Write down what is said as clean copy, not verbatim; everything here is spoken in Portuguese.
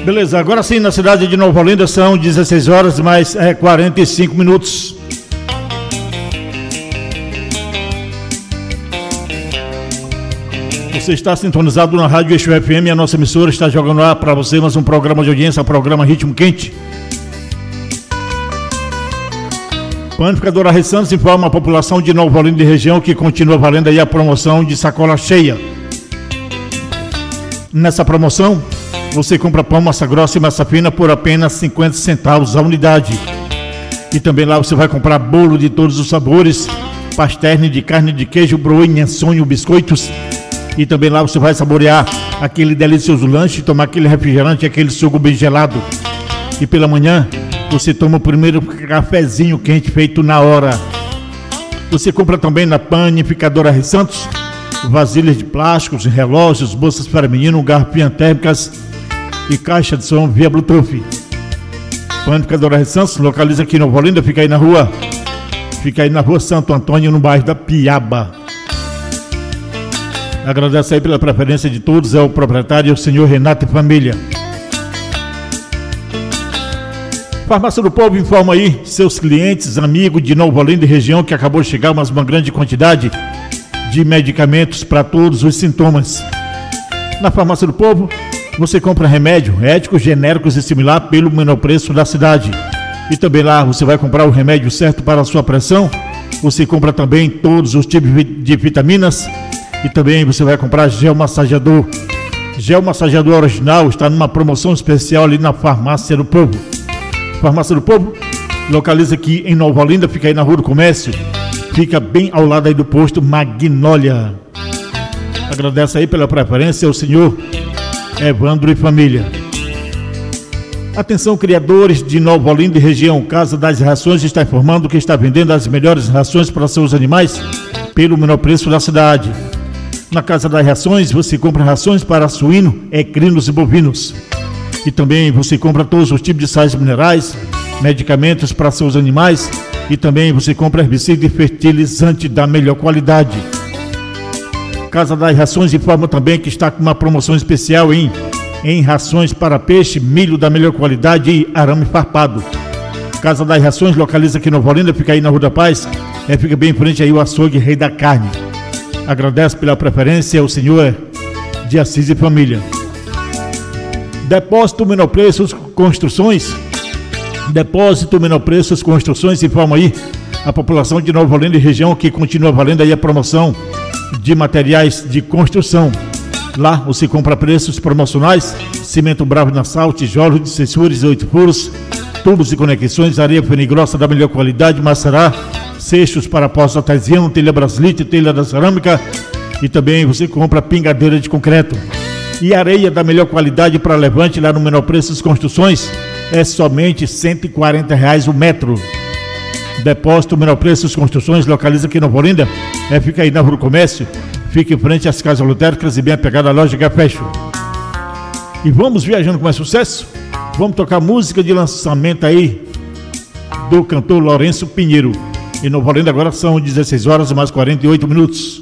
Beleza, agora sim, na cidade de Nova Olinda são 16 horas mais 45 minutos. Você está sintonizado na Rádio Eixo FM, a nossa emissora está jogando lá para você mais um programa de audiência, programa Ritmo Quente. Panificadora Rei Santos informa a população de Nova Olinda e região que continua valendo aí a promoção de sacola cheia. Nessa promoção, você compra pão, massa grossa e massa fina por apenas 50 centavos a unidade. E também lá você vai comprar bolo de todos os sabores, pastéis de carne de queijo, broinha, sonho, biscoitos. E também lá você vai saborear aquele delicioso lanche, tomar aquele refrigerante, aquele suco bem gelado. E pela manhã, você toma o primeiro cafezinho quente feito na hora. Você compra também na Panificadora Rei Santos vasilhas de plásticos, relógios, bolsas para menino, garrafinhas térmicas e caixa de som via Bluetooth. Panificadora Rei Santos localiza aqui em Nova Olinda, fica aí na rua Santo Antônio, no bairro da Piaba. Agradeço aí pela preferência de todos, é o proprietário, o senhor Renato e família. Farmácia do Povo informa aí seus clientes, amigos de Nova Olinda e região que acabou de chegar uma grande quantidade de medicamentos para todos os sintomas. Na Farmácia do Povo, você compra remédio, éticos, genéricos e similar pelo menor preço da cidade. E também lá você vai comprar o remédio certo para a sua pressão. Você compra também todos os tipos de vitaminas. E também você vai comprar gel massageador. Gel massageador original está numa promoção especial ali na Farmácia do Povo. Farmácia do Povo localiza aqui em Nova Olinda, fica aí na Rua do Comércio. Fica bem ao lado aí do posto Magnólia. Agradeço aí pela preferência ao senhor Evandro e família. Atenção, criadores de Nova Olinda e região. Casa das Rações está informando que está vendendo as melhores rações para seus animais pelo menor preço da cidade. Na Casa das Rações você compra rações para suíno, equinos e bovinos. E também você compra todos os tipos de sais minerais, medicamentos para seus animais. E também você compra herbicida e fertilizante da melhor qualidade. Casa das Rações informa também que está com uma promoção especial em rações para peixe, milho da melhor qualidade e arame farpado. Casa das Rações localiza aqui em Nova Olinda, fica aí na Rua da Paz, fica bem em frente aí o açougue Rei da Carne. Agradeço pela preferência ao senhor de Assis e família. Depósito Menor Preços Construções. Depósito Menor Preços Construções informa aí a população de Nova Olinda e região que continua valendo aí a promoção de materiais de construção. Lá você compra preços promocionais: cimento Bravo Nassau, tijolos de 6 furos e 8 furos, tubos e conexões, areia fina e grossa da melhor qualidade, maçará, cestos para poço artesiano, telha brasilite, telha da cerâmica. E também você compra pingadeira de concreto e areia da melhor qualidade para levante. Lá no Menor Preços Construções é somente R$ 140 o metro. Depósito Menor Preços Construções localiza aqui em Nova Olinda, fica aí na Rua do Comércio, fica em frente às casas lotéricas e bem apegada à loja Cafecho. E vamos viajando com mais sucesso. Vamos tocar música de lançamento aí do cantor Lourenço Pinheiro. Em Nova Olinda agora são 16 horas mais 48 minutos.